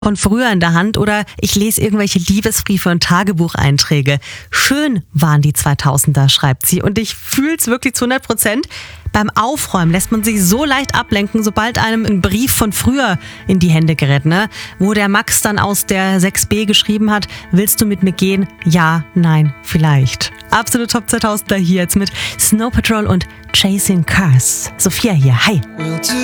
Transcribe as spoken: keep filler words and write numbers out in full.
von früher in der Hand oder ich lese irgendwelche Liebesbriefe und Tagebucheinträge. Schön waren die zweitausender, schreibt sie. Und ich fühle es wirklich zu hundert Prozent. Beim Aufräumen lässt man sich so leicht ablenken, sobald einem ein Brief von früher in die Hände gerät, ne? Wo der Max dann aus der sechs b geschrieben hat, willst du mit mir gehen? Ja, nein, vielleicht. Absolut Top zweitausender hier jetzt mit Snow Patrol und Chasing Cars. Sophia hier, hi.